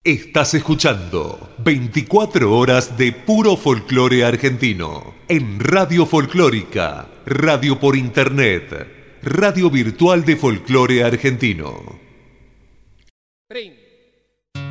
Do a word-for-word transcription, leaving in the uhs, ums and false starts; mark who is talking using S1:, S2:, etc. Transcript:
S1: Estás escuchando veinticuatro horas de puro folclore argentino en Radio Folclórica, radio por internet, radio virtual de folclore argentino.
S2: treinta.